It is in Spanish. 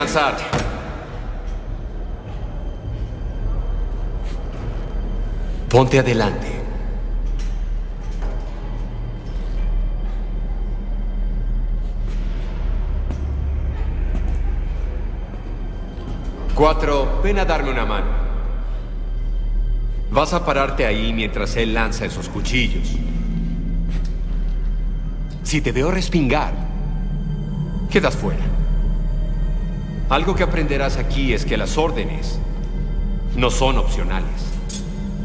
Avanzar. Ponte adelante. Cuatro, ven a darme una mano. Vas a pararte ahí mientras él lanza esos cuchillos. Si te veo respingar, quedas fuera. Algo que aprenderás aquí es que las órdenes no son opcionales.